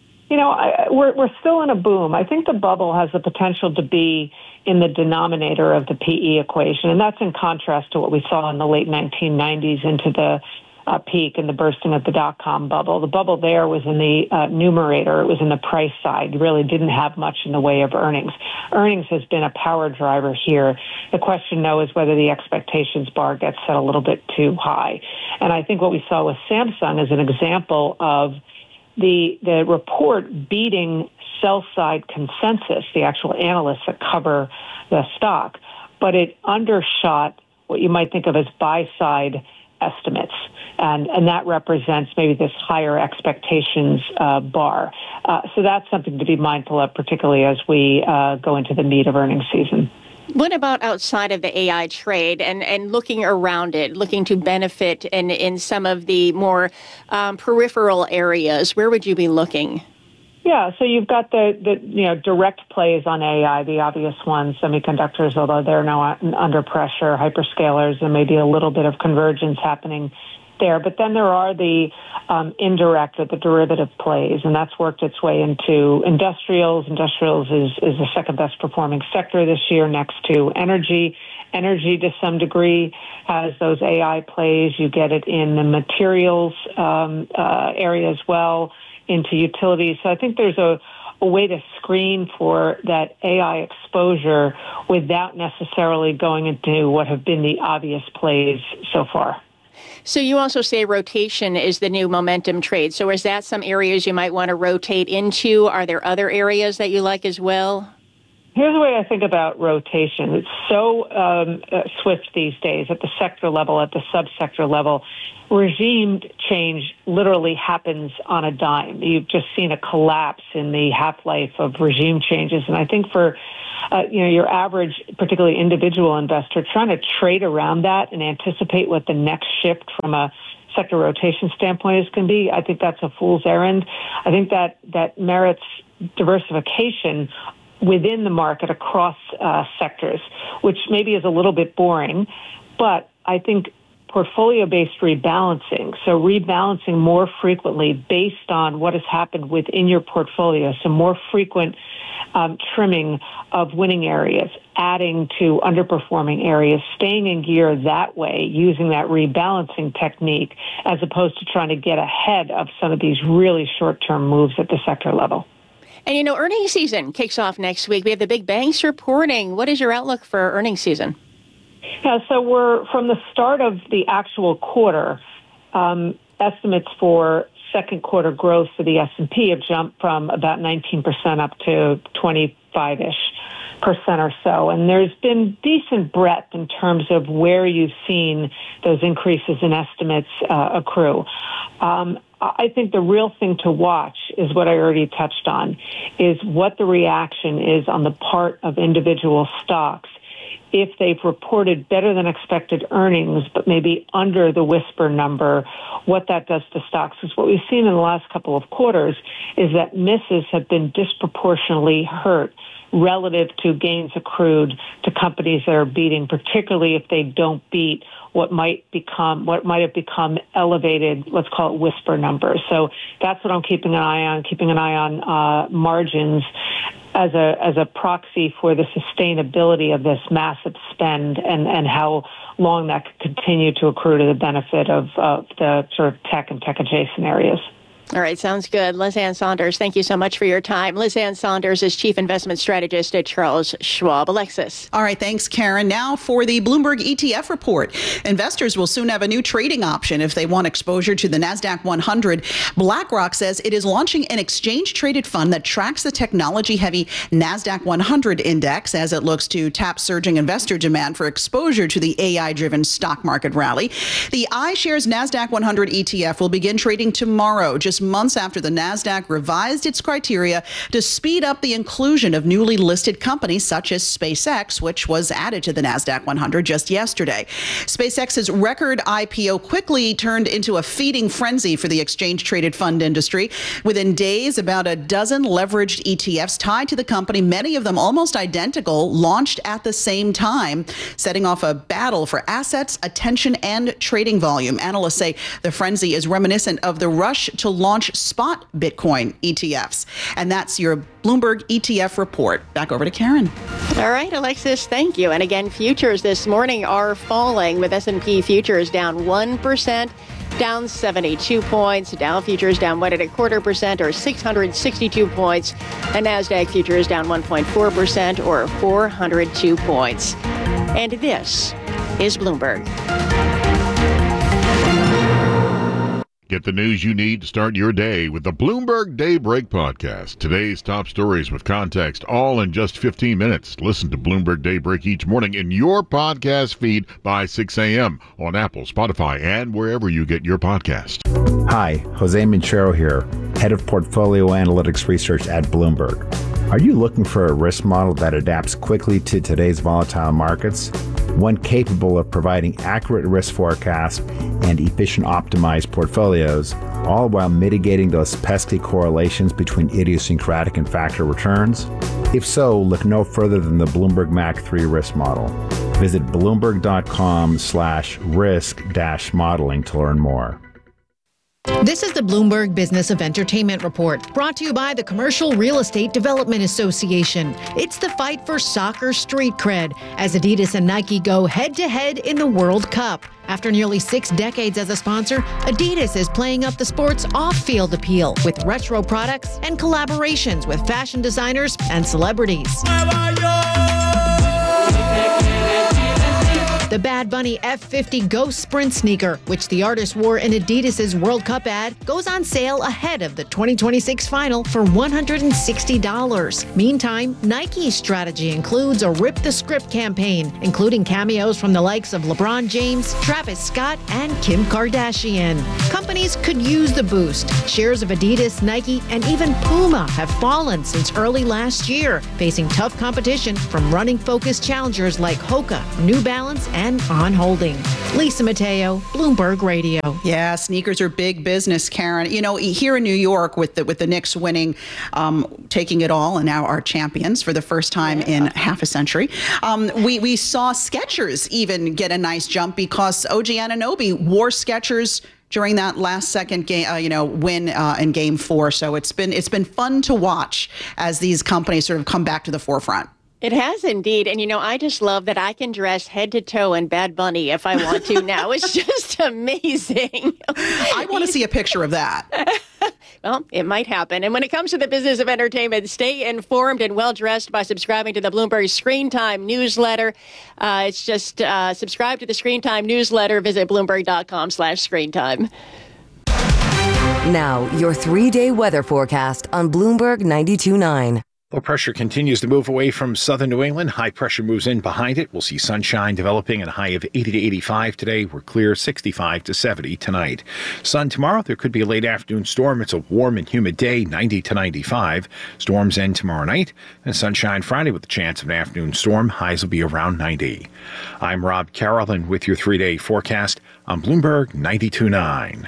We're still in a boom. I think the bubble has the potential to be in the denominator of the PE equation, and that's in contrast to what we saw in the late 1990s into the peak and the bursting of the dot-com bubble. The bubble there was in the numerator. It was in the price side. You really didn't have much in the way of earnings. Earnings has been a power driver here. The question, though, is whether the expectations bar gets set a little bit too high. And I think what we saw with Samsung is an example of the report beating sell-side consensus, the actual analysts that cover the stock, but it undershot what you might think of as buy-side estimates. And that represents maybe this higher expectations bar. So that's something to be mindful of, particularly as we go into the meat of earnings season. What about outside of the AI trade and looking around it, looking to benefit in some of the more peripheral areas? Where would you be looking? Yeah, so you've got the direct plays on AI, the obvious ones, semiconductors, although they're now under pressure, hyperscalers, and maybe a little bit of convergence happening there. But then there are the indirect or the derivative plays, and that's worked its way into industrials. Industrials is the second best performing sector this year, next to energy. Energy, to some degree, has those AI plays. You get it in the materials area as well, into utilities. So I think there's a a way to screen for that AI exposure without necessarily going into what have been the obvious plays so far. So you also say rotation is the new momentum trade. So is that some areas you might want to rotate into? Are there other areas that you like as well? Here's the way I think about rotation. It's so swift these days at the sector level, at the subsector level. Regime change literally happens on a dime. You've just seen a collapse in the half-life of regime changes. And I think for your average, particularly individual investor, trying to trade around that and anticipate what the next shift from a sector rotation standpoint is going to be, I think that's a fool's errand. I think that merits diversification within the market across sectors, which maybe is a little bit boring, but I think portfolio-based rebalancing, so rebalancing more frequently based on what has happened within your portfolio, so more frequent trimming of winning areas, adding to underperforming areas, staying in gear that way, using that rebalancing technique, as opposed to trying to get ahead of some of these really short-term moves at the sector level. And, earnings season kicks off next week. We have the big banks reporting. What is your outlook for earnings season? Yeah, so we're from the start of the actual quarter, estimates for second quarter growth for the S&P have jumped from about 19% up to 25-ish % or so. And there's been decent breadth in terms of where you've seen those increases in estimates accrue. I think the real thing to watch is what I already touched on, is what the reaction is on the part of individual stocks if they've reported better than expected earnings, but maybe under the whisper number, what that does to stocks. Because what we've seen in the last couple of quarters is that misses have been disproportionately hurt relative to gains accrued to companies that are beating, particularly if they don't beat what might have become elevated, let's call it whisper numbers. So that's what I'm keeping an eye on margins as a proxy for the sustainability of this massive spend and how long that could continue to accrue to the benefit of the sort of tech and tech adjacent areas. All right, sounds good. Liz Ann Sonders, thank you so much for your time. Liz Ann Sonders is Chief Investment Strategist at Charles Schwab. Alexis. All right, thanks, Karen. Now for the Bloomberg ETF report. Investors will soon have a new trading option if they want exposure to the NASDAQ 100. BlackRock says it is launching an exchange-traded fund that tracks the technology-heavy NASDAQ 100 index as it looks to tap surging investor demand for exposure to the AI-driven stock market rally. The iShares NASDAQ 100 ETF will begin trading tomorrow, just months after the NASDAQ revised its criteria to speed up the inclusion of newly listed companies such as SpaceX, which was added to the NASDAQ 100 just yesterday. SpaceX's record IPO quickly turned into a feeding frenzy for the exchange-traded fund industry. Within days, about a dozen leveraged ETFs tied to the company, many of them almost identical, launched at the same time, setting off a battle for assets, attention, and trading volume. Analysts say the frenzy is reminiscent of the rush to launch spot Bitcoin ETFs. And that's your Bloomberg ETF report. Back over to Karen. All right, Alexis, thank you. And again, futures this morning are falling, with S&P futures down 1%, down 72 points. Dow futures down 1.25% or 662 points. And NASDAQ futures down 1.4% or 402 points. And this is Bloomberg. Get the news you need to start your day with the Bloomberg Daybreak podcast. Today's top stories with context, all in just 15 minutes. Listen to Bloomberg Daybreak each morning in your podcast feed by 6 a.m. on Apple, Spotify, and wherever you get your podcast. Hi, Jose Minchero here, Head of Portfolio Analytics Research at Bloomberg. Are you looking for a risk model that adapts quickly to today's volatile markets? One capable of providing accurate risk forecasts and efficient optimized portfolios, all while mitigating those pesky correlations between idiosyncratic and factor returns? If so, look no further than the Bloomberg MAC 3 risk model. Visit bloomberg.com/risk-modeling to learn more. This is the Bloomberg Business of Entertainment Report, brought to you by the Commercial Real Estate Development Association. It's the fight for soccer street cred as Adidas and Nike go head-to-head in the World Cup. After nearly 6 decades as a sponsor, Adidas is playing up the sport's off-field appeal with retro products and collaborations with fashion designers and celebrities. The Bad Bunny F50 Ghost Sprint sneaker, which the artist wore in Adidas's World Cup ad, goes on sale ahead of the 2026 final for $160. Meantime, Nike's strategy includes a Rip the Script campaign, including cameos from the likes of LeBron James, Travis Scott, and Kim Kardashian. Companies could use the boost. Shares of Adidas, Nike, and even Puma have fallen since early last year, facing tough competition from running-focused challengers like Hoka, New Balance, and On Holding. Lisa Mateo, Bloomberg Radio. Yeah, sneakers are big business, Karen. You know, here in New York with the Knicks winning, taking it all, and now our champions for the first time in half a century, we saw Skechers even get a nice jump because OG Anunoby wore Skechers during that last second game, win in Game 4. So it's been fun to watch as these companies sort of come back to the forefront. It has indeed. And, I just love that I can dress head to toe in Bad Bunny if I want to now. It's just amazing. I want to see a picture of that. Well, it might happen. And when it comes to the business of entertainment, stay informed and well-dressed by subscribing to the Bloomberg Screen Time newsletter. It's just subscribe to the Screen Time newsletter. Visit Bloomberg.com/screentime. Now, your 3-day weather forecast on Bloomberg 92.9. Low pressure continues to move away from southern New England. High pressure moves in behind it. We'll see sunshine developing at a high of 80 to 85 today. We're clear 65 to 70 tonight. Sun tomorrow. There could be a late afternoon storm. It's a warm and humid day, 90 to 95. Storms end tomorrow night. And sunshine Friday with a chance of an afternoon storm. Highs will be around 90. I'm Rob Carroll, with your 3-day forecast on Bloomberg 92.9.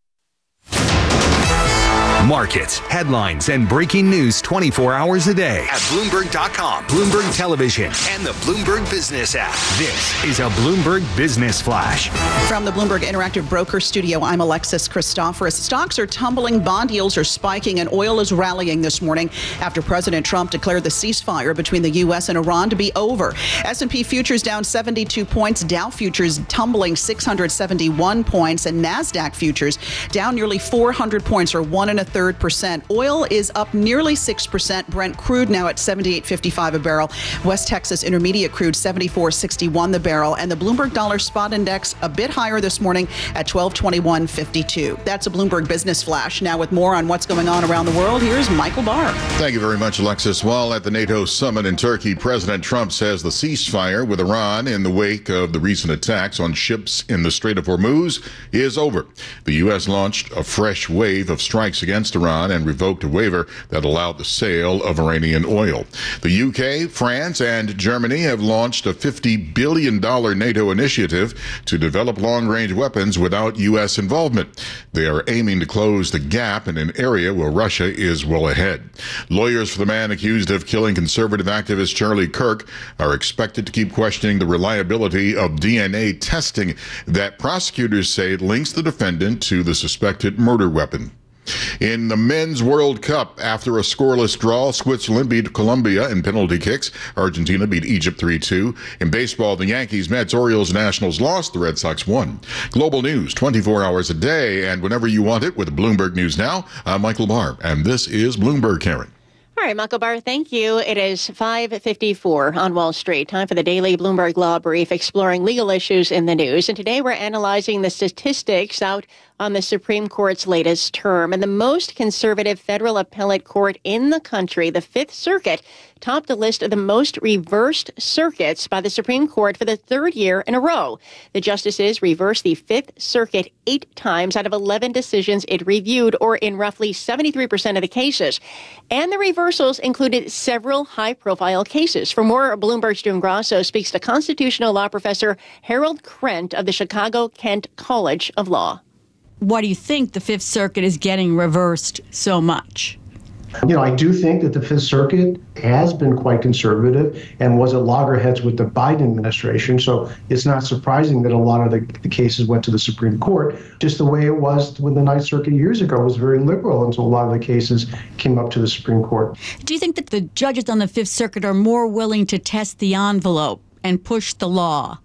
Markets, headlines, and breaking news 24 hours a day at Bloomberg.com, Bloomberg Television, and the Bloomberg Business app. This is a Bloomberg Business Flash. From the Bloomberg Interactive Broker Studio, I'm Alexis Christoforous. Stocks are tumbling, bond yields are spiking, and oil is rallying this morning after President Trump declared the ceasefire between the U.S. and Iran to be over. S&P futures down 72 points, Dow futures tumbling 671 points, and NASDAQ futures down nearly 400 points, or 1 1/3%. Oil is up nearly 6%. Brent crude now at $78.55 a barrel. West Texas Intermediate crude $74.61 the barrel. And the Bloomberg Dollar Spot Index a bit higher this morning at $1221.52. That's a Bloomberg Business Flash. Now with more on what's going on around the world, here's Michael Barr. Thank you very much, Alexis. While at the NATO summit in Turkey, President Trump says the ceasefire with Iran in the wake of the recent attacks on ships in the Strait of Hormuz is over. The U.S. launched a fresh wave of strikes against Iran and revoked a waiver that allowed the sale of Iranian oil. The UK, France, and Germany have launched a $50 billion NATO initiative to develop long-range weapons without U.S. involvement. They are aiming to close the gap in an area where Russia is well ahead. Lawyers for the man accused of killing conservative activist Charlie Kirk are expected to keep questioning the reliability of DNA testing that prosecutors say links the defendant to the suspected murder weapon. In the Men's World Cup, after a scoreless draw, Switzerland beat Colombia in penalty kicks. Argentina beat Egypt 3-2. In baseball, the Yankees, Mets, Orioles, Nationals lost. The Red Sox won. Global news 24 hours a day and whenever you want it with Bloomberg News Now. I'm Michael Barr, and this is Bloomberg, Karen. All right, Michael Barr, thank you. It is 5:54 on Wall Street. Time for the daily Bloomberg Law Brief, exploring legal issues in the news. And today we're analyzing the statistics out on the Supreme Court's latest term. And the most conservative federal appellate court in the country, the Fifth Circuit, topped the list of the most reversed circuits by the Supreme Court for the 3rd year in a row. The justices reversed the Fifth Circuit 8 times out of 11 decisions it reviewed, or in roughly 73% of the cases. And the reversals included several high-profile cases. For more, Bloomberg's June Grasso speaks to constitutional law professor Harold Krent of the Chicago-Kent College of Law. Why do you think the Fifth Circuit is getting reversed so much? I do think that the Fifth Circuit has been quite conservative and was at loggerheads with the Biden administration. So it's not surprising that a lot of the cases went to the Supreme Court, just the way it was when the Ninth Circuit years ago was very liberal until a lot of the cases came up to the Supreme Court. Do you think that the judges on the Fifth Circuit are more willing to test the envelope and push the law?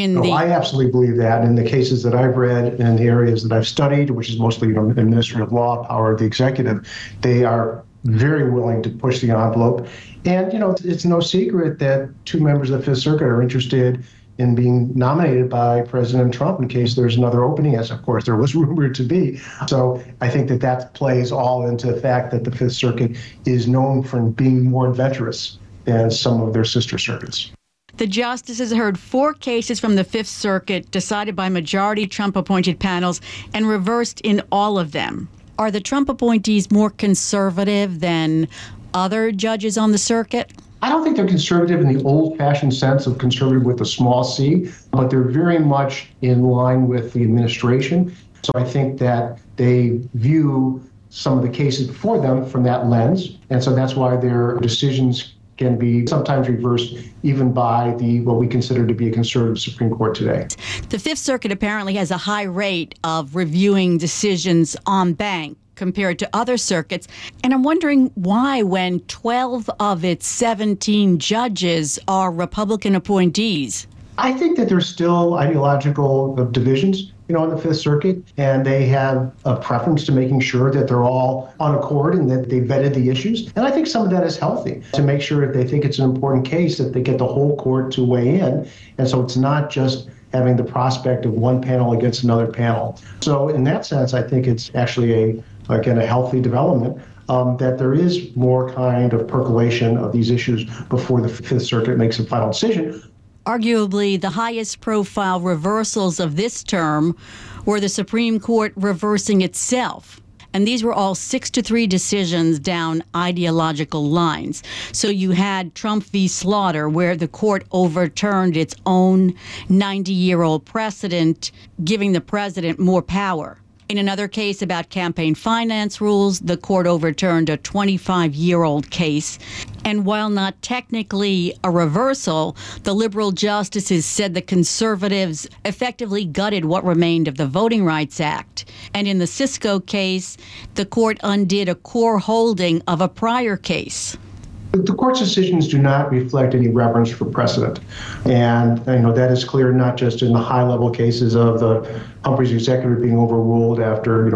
I absolutely believe that. In the cases that I've read and the areas that I've studied, which is mostly administrative law, power of the executive, they are very willing to push the envelope. And, it's no secret that two members of the Fifth Circuit are interested in being nominated by President Trump in case there's another opening, as of course there was rumored to be. So I think that plays all into the fact that the Fifth Circuit is known for being more adventurous than some of their sister circuits. The justices heard 4 cases from the Fifth Circuit decided by majority Trump-appointed panels and reversed in all of them. Are the Trump appointees more conservative than other judges on the circuit? I don't think they're conservative in the old-fashioned sense of conservative with a small c, but they're very much in line with the administration. So I think that they view some of the cases before them from that lens, and so that's why their decisions can be sometimes reversed even by what we consider to be a conservative Supreme Court today. The Fifth Circuit apparently has a high rate of reviewing decisions en banc compared to other circuits. And I'm wondering why, when 12 of its 17 judges are Republican appointees. I think that there's still ideological divisions, in the Fifth Circuit, and they have a preference to making sure that they're all on accord and that they vetted the issues. And I think some of that is healthy, to make sure if they think it's an important case that they get the whole court to weigh in. And so it's not just having the prospect of one panel against another panel. So in that sense, I think it's actually a healthy development. That there is more kind of percolation of these issues before the Fifth Circuit makes a final decision. Arguably, the highest profile reversals of this term were the Supreme Court reversing itself. And these were all 6-3 decisions down ideological lines. So you had Trump v. Slaughter, where the court overturned its own 90-year-old precedent, giving the president more power. In another case about campaign finance rules, the court overturned a 25-year-old case. And while not technically a reversal, the liberal justices said the conservatives effectively gutted what remained of the Voting Rights Act. And in the Cisco case, the court undid a core holding of a prior case. The court's decisions do not reflect any reverence for precedent. And that is clear not just in the high-level cases of the Humphreys executive being overruled after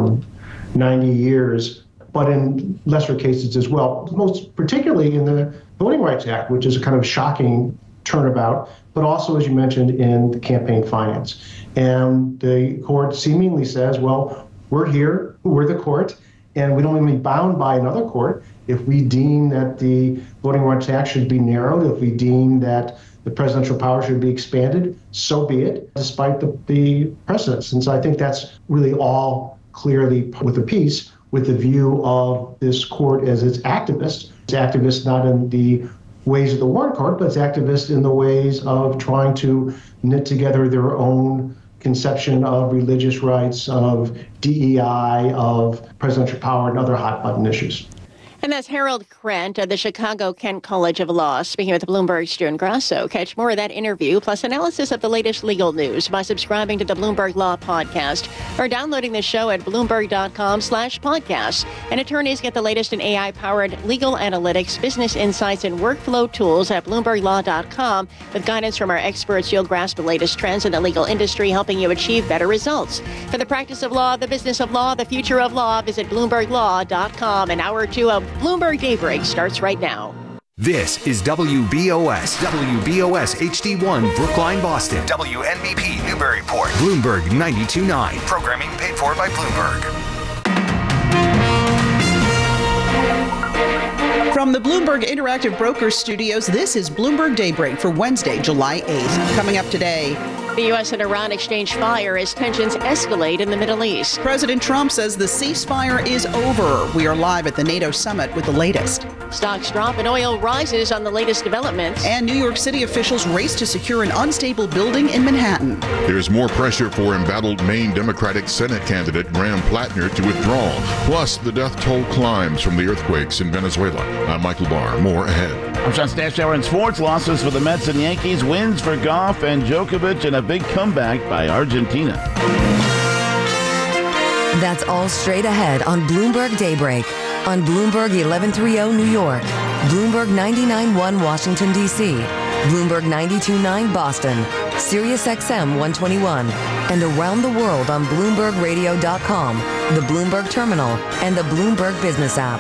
90 years, but in lesser cases as well, most particularly in the Voting Rights Act, which is a kind of shocking turnabout, but also, as you mentioned, in the campaign finance. And the court seemingly says, well, we're here, we're the court, and we don't even be bound by another court. If we deem that the Voting Rights Act should be narrowed, if we deem that the presidential power should be expanded, so be it, despite the precedents. And so I think that's really all clearly with a piece with the view of this court as its activist. It's activist not in the ways of the Warren Court, but it's activist in the ways of trying to knit together their own conception of religious rights, of DEI, of presidential power, and other hot-button issues. And that's Harold Krent of the Chicago Kent College of Law, speaking with Bloomberg's June Grasso. Catch more of that interview, plus analysis of the latest legal news by subscribing to the Bloomberg Law Podcast or downloading the show at Bloomberg.com/podcast. And attorneys get the latest in AI-powered legal analytics, business insights, and workflow tools at BloombergLaw.com. With guidance from our experts, you'll grasp the latest trends in the legal industry, helping you achieve better results. For the practice of law, the business of law, the future of law, visit BloombergLaw.com. An hour or two of Bloomberg Daybreak starts right now. This is WBOS HD1 Brookline, Boston. WNBP Newburyport. Bloomberg 92.9. Programming paid for by Bloomberg. From the Bloomberg Interactive Brokers Studios, this is Bloomberg Daybreak for Wednesday, July 8th. Coming up today, The U.S. and Iran exchange fire as tensions escalate in the Middle East. President Trump says the ceasefire is over. We are live at the NATO summit with the latest. Stocks drop and oil rises on the latest developments. And New York City officials race to secure an unstable building in Manhattan. There's more pressure for embattled Maine Democratic Senate candidate Graham Plattner to withdraw. Plus, the death toll climbs from the earthquakes in Venezuela. I'm Michael Barr. More ahead. I'm John Stash Hour in sports. Losses for the Mets and Yankees. Wins for Goff and Djokovic, and a big comeback by Argentina. That's all straight ahead on Bloomberg Daybreak. On Bloomberg 1130 New York, Bloomberg 99.1 Washington, D.C., Bloomberg 92.9 Boston, Sirius XM 121, and around the world on BloombergRadio.com, the Bloomberg Terminal, and the Bloomberg Business app.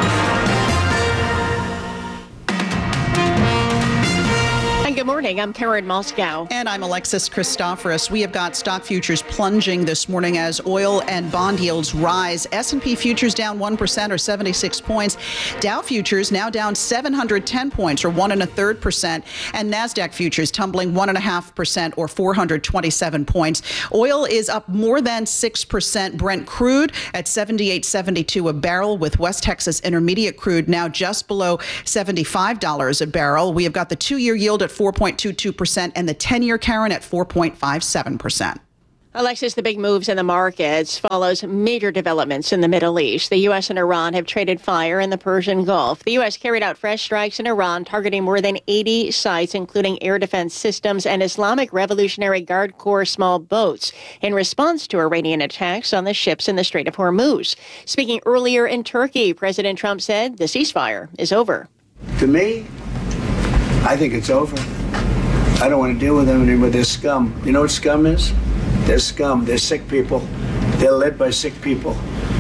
Good morning. I'm Karen Moscow. And I'm Alexis Christoforous. We have got stock futures plunging this morning as oil and bond yields rise. S&P futures down 1% or 76 points. Dow futures now down 710 points or 1.33%. And NASDAQ futures tumbling 1.5% or 427 points. Oil is up more than 6%. Brent crude at $78.72 a barrel, with West Texas Intermediate crude now just below $75 a barrel. We have got the 2-year yield at 4.22% and the 10-year Karen at 4.57%. Alexis, the big moves in the markets follows major developments in the Middle East. The U.S. and Iran have traded fire in the Persian Gulf. The U.S. carried out fresh strikes in Iran, targeting more than 80 sites, including air defense systems and Islamic Revolutionary Guard Corps small boats, in response to Iranian attacks on the ships in the Strait of Hormuz. Speaking earlier in Turkey, President Trump said the ceasefire is over. To me, I think it's over. I don't want to deal with them anymore. They're scum. You know what scum is? They're scum. They're sick people. They're led by sick people.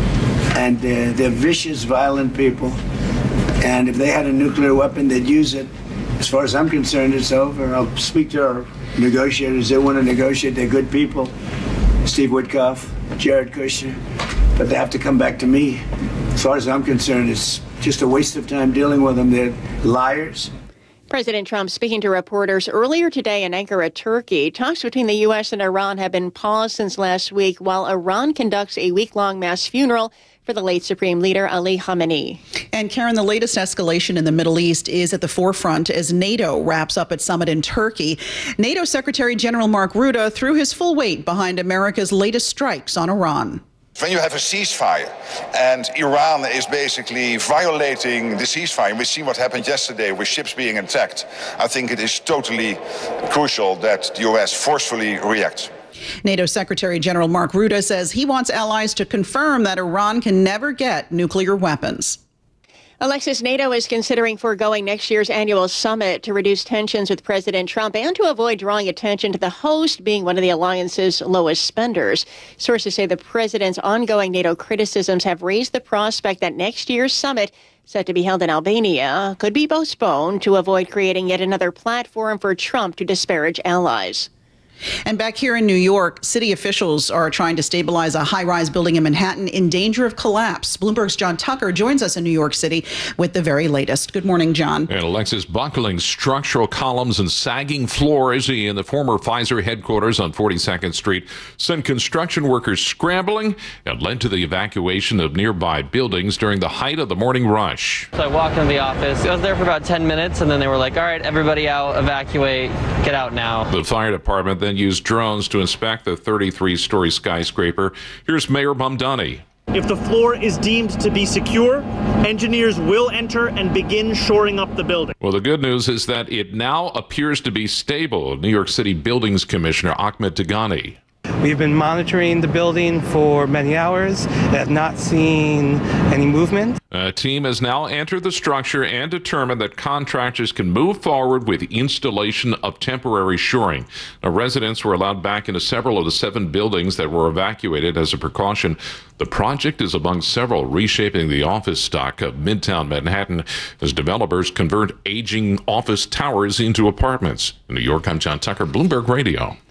And they're vicious, violent people. And if they had a nuclear weapon, they'd use it. As far as I'm concerned, it's over. I'll speak to our negotiators. They want to negotiate. They're good people. Steve Witkoff, Jared Kushner. But they have to come back to me. As far as I'm concerned, it's just a waste of time dealing with them. They're liars. President Trump speaking to reporters earlier today in Ankara, Turkey. Talks between the U.S. and Iran have been paused since last week while Iran conducts a week-long mass funeral for the late Supreme Leader Ali Khamenei. And Karen, the latest escalation in the Middle East is at the forefront as NATO wraps up its summit in Turkey. NATO Secretary General Mark Rutte threw his full weight behind America's latest strikes on Iran. When you have a ceasefire and Iran is basically violating the ceasefire, we see what happened yesterday with ships being attacked, I think it is totally crucial that the U.S. forcefully reacts. NATO Secretary General Mark Rutte says he wants allies to confirm that Iran can never get nuclear weapons. Alexis, NATO is considering foregoing next year's annual summit to reduce tensions with President Trump and to avoid drawing attention to the host being one of the alliance's lowest spenders. Sources say the president's ongoing NATO criticisms have raised the prospect that next year's summit, set to be held in Albania, could be postponed to avoid creating yet another platform for Trump to disparage allies. And back here in New York, city officials are trying to stabilize a high-rise building in Manhattan in danger of collapse. Bloomberg's John Tucker joins us in New York City with the very latest. Good morning, John. And Alexis, buckling structural columns and sagging floors in the former Pfizer headquarters on 42nd Street sent construction workers scrambling and led to the evacuation of nearby buildings during the height of the morning rush. So I walked into the office. I was there for about 10 minutes, and then they were like, all right, everybody out, evacuate, get out now. The fire department then used drones to inspect the 33-story skyscraper. Here's Mayor Mamdani. If the floor is deemed to be secure, engineers will enter and begin shoring up the building. Well, the good news is that it now appears to be stable. New York City Buildings Commissioner Ahmed Tigani. We've been monitoring the building for many hours and have not seen any movement. A team has now entered the structure and determined that contractors can move forward with the installation of temporary shoring. Now, residents were allowed back into several of the 7 buildings that were evacuated as a precaution. The project is among several reshaping the office stock of Midtown Manhattan as developers convert aging office towers into apartments. In New York, I'm John Tucker, Bloomberg Radio.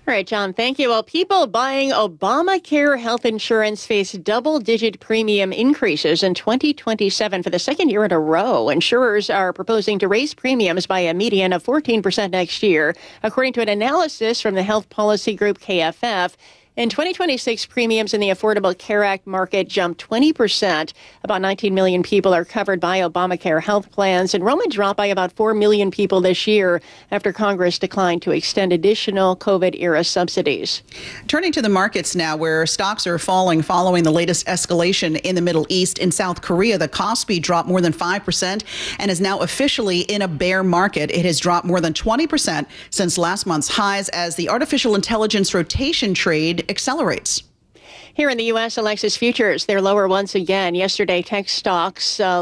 All right, John, thank you. Well, people buying Obamacare health insurance face double-digit premium increases in 2027 for the second year in a row. Insurers are proposing to raise premiums by a median of 14% next year, according to an analysis from the health policy group KFF. In 2026, premiums in the Affordable Care Act market jumped 20%. About 19 million people are covered by Obamacare health plans. Enrollment dropped by about 4 million people this year after Congress declined to extend additional COVID-era subsidies. Turning to the markets now, where stocks are falling following the latest escalation in the Middle East. In South Korea, the Kospi dropped more than 5% and is now officially in a bear market. It has dropped more than 20% since last month's highs as the artificial intelligence rotation trade accelerates. Here in the U.S., Alexis futures, they're lower once again. Yesterday, tech stocks led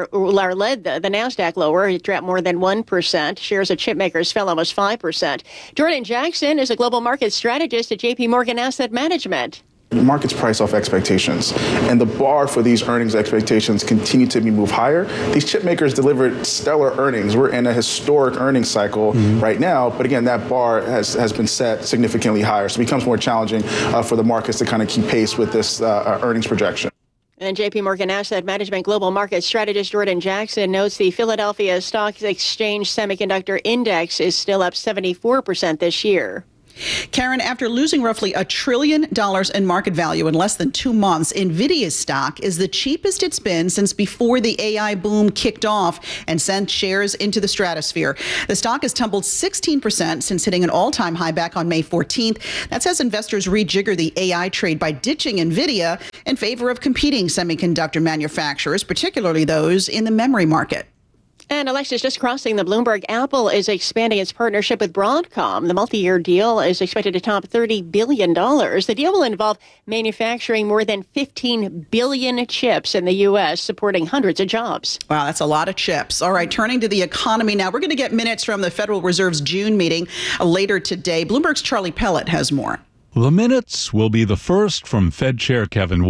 the NASDAQ lower. It dropped more than 1%. Shares of chip makers fell almost 5%. Jordan Jackson is a global market strategist at J.P. Morgan Asset Management. Markets price off expectations, and the bar for these earnings expectations continue to be moved higher. These chip makers delivered stellar earnings. We're in a historic earnings cycle right now, but again, that bar has been set significantly higher, so it becomes more challenging for the markets to kind of keep pace with this earnings projection. And J.P. Morgan Asset Management Global Market Strategist Jordan Jackson notes the Philadelphia Stock Exchange Semiconductor Index is still up 74% this year. Karen, after losing roughly $1 trillion in market value in less than 2 months, NVIDIA's stock is the cheapest it's been since before the AI boom kicked off and sent shares into the stratosphere. The stock has tumbled 16% since hitting an all-time high back on May 14th. That's as investors rejigger the AI trade by ditching NVIDIA in favor of competing semiconductor manufacturers, particularly those in the memory market. And Alexis, just crossing the Bloomberg, Apple is expanding its partnership with Broadcom. The multi-year deal is expected to top $30 billion. The deal will involve manufacturing more than 15 billion chips in the U.S., supporting hundreds of jobs. Wow, that's a lot of chips. All right, turning to the economy now. We're going to get minutes from the Federal Reserve's June meeting later today. Bloomberg's Charlie Pellet has more. The minutes will be the first from Fed Chair Kevin